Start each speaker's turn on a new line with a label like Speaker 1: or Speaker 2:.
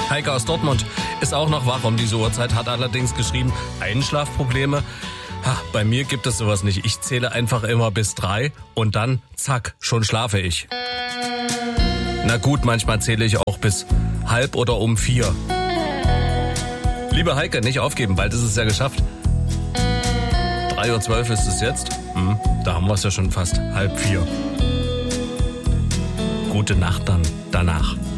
Speaker 1: Heike aus Dortmund ist auch noch wach um diese Uhrzeit, hat allerdings geschrieben, Einschlafprobleme. Bei mir gibt es sowas nicht. Ich zähle einfach immer bis 3 und dann, zack, schon schlafe ich. Na gut, manchmal zähle ich auch bis halb oder um 4. Liebe Heike, nicht aufgeben, bald ist es ja geschafft. 3:12 Uhr ist es jetzt. Da haben wir es ja schon fast 3:30. Gute Nacht dann danach.